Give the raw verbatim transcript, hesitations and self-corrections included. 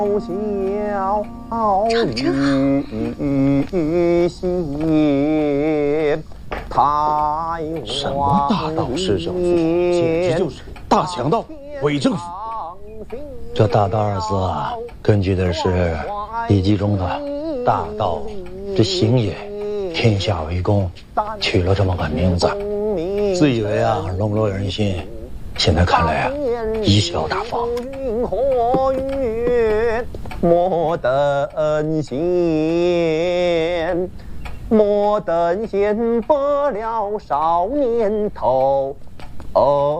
唱得真好。什么大道是政府，简直就是大强盗、伪政府。 这大道二字啊，根据的是礼记中的“大道之行也，天下为公”，取了这么个名字。自以为啊笼络人心，现在看来啊贻笑大方。 莫等闲，莫等闲，白了少年头。哦。